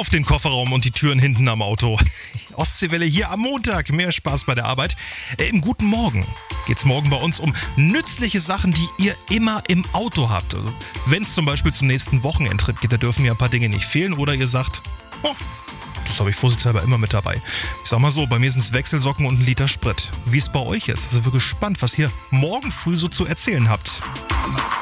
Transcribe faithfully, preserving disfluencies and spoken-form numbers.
auf den Kofferraum und die Türen hinten am Auto. Ostseewelle hier am Montag. Mehr Spaß bei der Arbeit. Äh, Im Guten Morgen geht's morgen bei uns um nützliche Sachen, die ihr immer im Auto habt. Also, wenn es zum Beispiel zum nächsten Wochenendtrip geht, da dürfen ja ein paar Dinge nicht fehlen. Oder ihr sagt, oh, das habe ich vorsichtshalber immer mit dabei. Ich sag mal so, bei mir sind es Wechselsocken und ein Liter Sprit. Wie es bei euch ist. Also wir sind gespannt, was ihr morgen früh so zu erzählen habt.